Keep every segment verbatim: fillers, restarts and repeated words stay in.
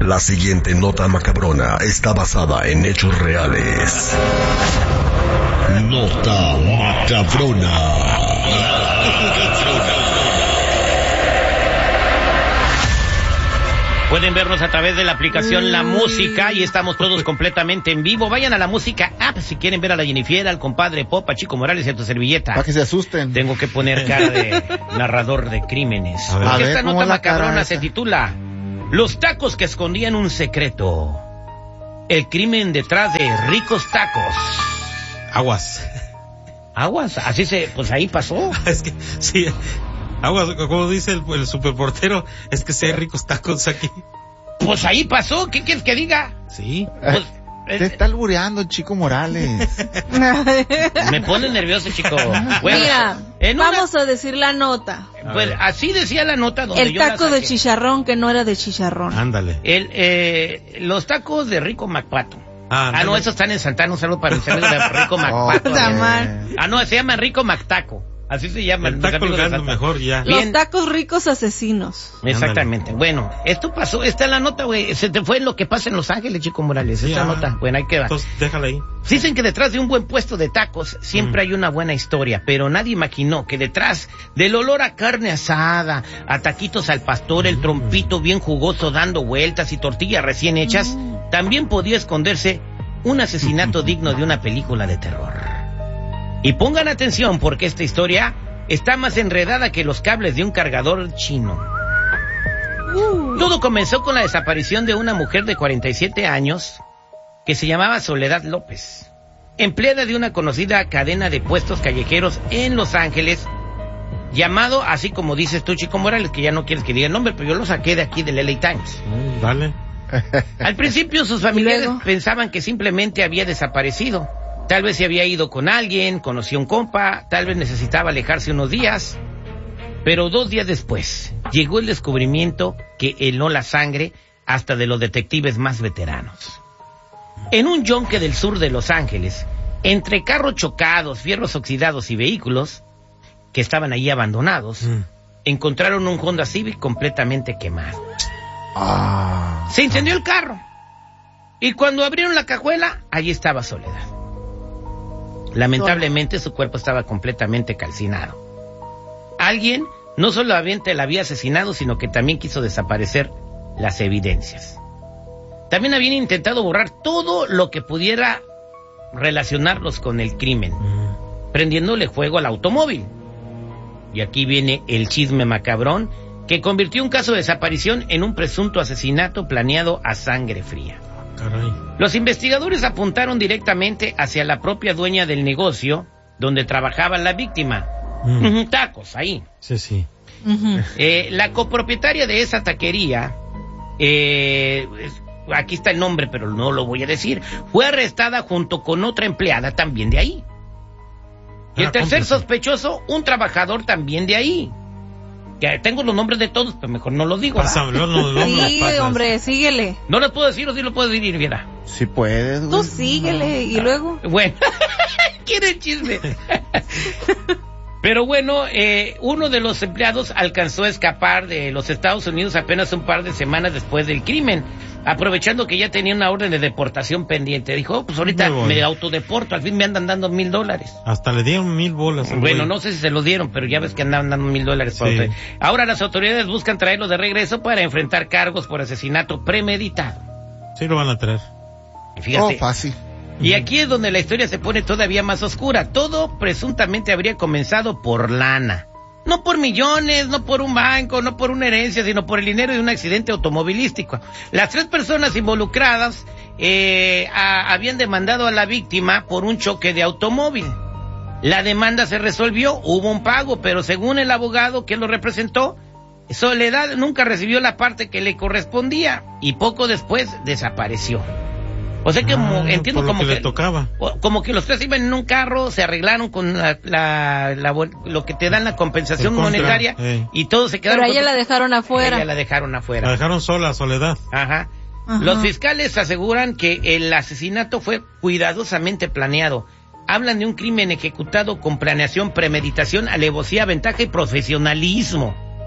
La siguiente nota macabrona está basada en hechos reales. Nota macabrona. Pueden vernos a través de la aplicación La Música y estamos todos completamente en vivo. Vayan a La Música App si quieren ver a la Jennifer, al compadre Popa, Chico Morales y a tu servilleta. Para que se asusten. Tengo que poner cara de narrador de crímenes. A ver, Porque a ver, esta ¿cómo nota es la macabrona cara se esa? titula Los tacos que escondían un secreto. El crimen detrás de ricos tacos. Aguas. Aguas, así se, pues ahí pasó. Es que, sí, aguas, como dice el, el superportero, es que sí hay ricos tacos aquí. Pues ahí pasó, ¿qué quieres que diga? Sí. Pues, Te está albureando, Chico Morales. me pone nervioso, chico. Bueno, Mira, en una- vamos a decir la nota. Pues así decía la nota donde El yo la taco de saqué. chicharrón que no era de chicharrón. Ándale. El, eh, los tacos de Rico Macpato. Ah, Ah, no, esos están en Santana. Un saludo para mis amigos de Rico Macpato. Oh, Tamar. Ah, no, se llaman Rico Mactaco. Así se llaman. Está los amigos de colgando Santana. mejor ya. Bien. Los tacos ricos asesinos. Exactamente. Bueno, esto pasó. Esta es la nota, güey. Se te fue lo que pasa en Los Ángeles, Chico Morales. Sí, Esta ah. nota. Bueno, ahí queda. Entonces, déjala ahí. Dicen que detrás de un buen puesto de tacos siempre Mm. hay una buena historia, pero nadie imaginó que detrás del olor a carne asada, a taquitos al pastor, el trompito bien jugoso dando vueltas y tortillas recién hechas, también podía esconderse un asesinato digno de una película de terror. Y pongan atención porque esta historia está más enredada que los cables de un cargador chino. Todo comenzó con la desaparición de una mujer de cuarenta y siete años que se llamaba Soledad López, empleada de una conocida cadena de puestos callejeros en Los Ángeles, llamado, así como dices tú, Chico Morales, que ya no quieres que diga el nombre, pero yo lo saqué de aquí del L A Times. Mm, Vale. Al principio sus familiares luego? pensaban que simplemente había desaparecido. Tal vez se había ido con alguien, conocía un compa, tal vez necesitaba alejarse unos días. Pero dos días después llegó el descubrimiento que heló la sangre hasta de los detectives más veteranos. En un yonque del sur de Los Ángeles, entre carros chocados, fierros oxidados y vehículos que estaban ahí abandonados, Mm. encontraron un Honda Civic completamente quemado. Ah. Se incendió el carro. Y cuando abrieron la cajuela, allí estaba Soledad. Lamentablemente su cuerpo estaba completamente calcinado. Alguien no solamente la había asesinado, sino que también quiso desaparecer las evidencias. También habían intentado borrar todo lo que pudiera relacionarlos con el crimen, Mm. prendiéndole fuego al automóvil. Y aquí viene el chisme macabrón que convirtió un caso de desaparición en un presunto asesinato planeado a sangre fría. Caray. Los investigadores apuntaron directamente hacia la propia dueña del negocio donde trabajaba la víctima. Mm. Ujú, tacos, ahí. Sí, sí. Ujú. Eh, la copropietaria de esa taquería, eh, es- aquí está el nombre, pero no lo voy a decir, fue arrestada junto con otra empleada también de ahí. Y el Era tercer cómplice. sospechoso, un trabajador también de ahí. Que tengo los nombres de todos, pero mejor no los digo. ¿verdad? Pásamelo, no, no, no me Sí, pasas. hombre, síguele. No los puedo decir o sí los puedo decir, mira. Si puedes, güey. Tú síguele. Y luego. Bueno, quiere chisme. Pero bueno, eh, uno de los empleados alcanzó a escapar de los Estados Unidos apenas un par de semanas después del crimen, aprovechando que ya tenía una orden de deportación pendiente. Dijo, oh, pues ahorita Me voy. me autodeporto, al fin me andan dando mil dólares. Hasta le dieron mil bolas. al Bueno, güey. no sé si se los dieron, pero ya ves que andaban dando mil dólares. por Sí. usted. Ahora las autoridades buscan traerlo de regreso para enfrentar cargos por asesinato premeditado. Sí lo van a traer. Y fíjate, Oh, fácil. y aquí es donde la historia se pone todavía más oscura. Todo presuntamente habría comenzado por lana. No por millones, no por un banco, no por una herencia, sino por el dinero de un accidente automovilístico. Las tres personas involucradas eh, a- habían demandado a la víctima por un choque de automóvil. La demanda se resolvió, hubo un pago, pero según el abogado que lo representó, Soledad nunca recibió la parte que le correspondía y poco después desapareció. O sea que como, Ah, entiendo por lo como que que, le tocaba. o- como que los tres iban en un carro, se arreglaron con la, la- la bon- lo que te dan la compensación El contra, monetaria eh. y todos se quedaron Pero a ella con- la dejaron afuera. Ella la dejaron afuera. La dejaron sola, Soledad. Ajá. Ajá. Los fiscales aseguran que el asesinato fue cuidadosamente planeado. Hablan de un crimen ejecutado con planeación, premeditación, alevosía, ventaja y profesionalismo. Ah,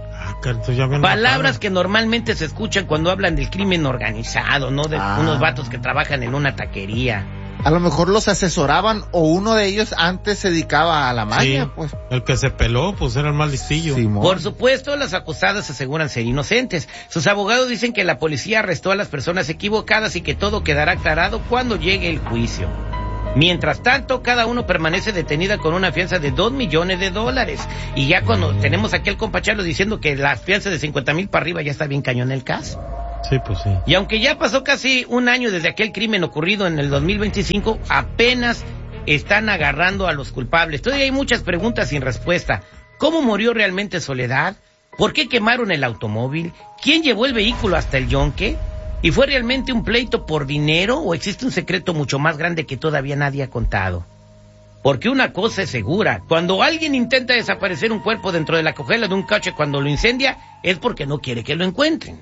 entonces ya habían Palabras matado. que normalmente se escuchan cuando hablan del crimen organizado, ¿no? De Ah. unos vatos que trabajan en una taquería. A lo mejor los asesoraban o uno de ellos antes se dedicaba a la Sí, maña, pues. el que se peló, pues era el más listillo. Simón. Por supuesto, las acusadas aseguran ser inocentes. Sus abogados dicen que la policía arrestó a las personas equivocadas y que todo quedará aclarado cuando llegue el juicio. Mientras tanto, cada uno permanece detenida con una fianza de dos millones de dólares. Y ya cuando tenemos aquí al compa Charlo diciendo que la fianza de cincuenta mil para arriba ya está bien cañón el caso. Sí, pues sí. Y aunque ya pasó casi un año desde aquel crimen ocurrido en el dos mil veinticinco, apenas están agarrando a los culpables. Todavía hay muchas preguntas sin respuesta. ¿Cómo murió realmente Soledad? ¿Por qué quemaron el automóvil? ¿Quién llevó el vehículo hasta el yonque? ¿Y fue realmente un pleito por dinero o existe un secreto mucho más grande que todavía nadie ha contado? Porque una cosa es segura, cuando alguien intenta desaparecer un cuerpo dentro de la cajuela de un coche cuando lo incendia, es porque no quiere que lo encuentren.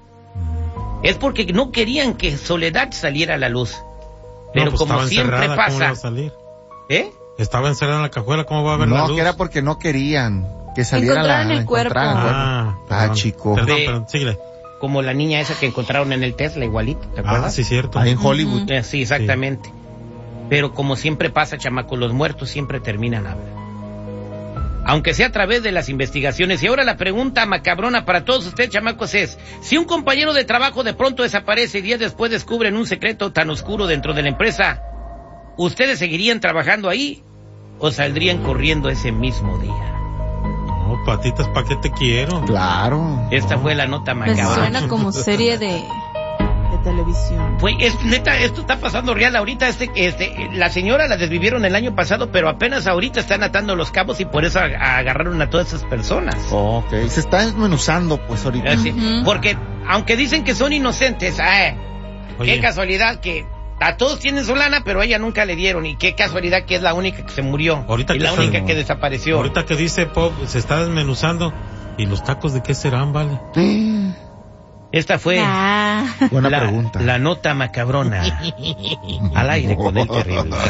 Es porque no querían que Soledad saliera a la luz. Pero No, pues como estaba siempre encerrada, ¿cómo le va a pasa... salir? ¿Eh? Estaba encerrada en la cajuela, ¿cómo va a ver la No, luz? que era porque no querían que saliera la... Encontraran el encontraran cuerpo. Ah, Ah, perdón. chico. Perdón, De- perdón, síguele. Como la niña esa que encontraron en el Tesla, igualito, ¿te Ah, acuerdas? sí, cierto. Ahí en Hollywood. Eh, sí, exactamente. Pero como siempre pasa, chamaco, los muertos siempre terminan hablando. Aunque sea a través de las investigaciones. Y ahora la pregunta macabrona para todos ustedes, chamacos, es: si un compañero de trabajo de pronto desaparece y días después descubren un secreto tan oscuro dentro de la empresa, ¿ustedes seguirían trabajando ahí o saldrían corriendo ese mismo día? No, patitas, ¿para qué te quiero? Claro. Esta fue la nota Me macabra. suena como serie de, de televisión. Pues es neta, esto está pasando real ahorita. Este, este, la señora la desvivieron el año pasado, pero apenas ahorita están atando los cabos y por eso ag- agarraron a todas esas personas. Ok. Se está desmenuzando, pues, ahorita. Así, Ujú. Porque aunque dicen que son inocentes, ah, Oye. qué casualidad que a todos tienen su lana, pero a ella nunca le dieron. Y qué casualidad que es la única que se murió Ahorita y que la está- única que desapareció. Ahorita que dice Pop, se está desmenuzando. ¿Y los tacos de qué serán, vale? Esta fue Ah. Buena la, pregunta. la nota macabrona al aire con el terrible.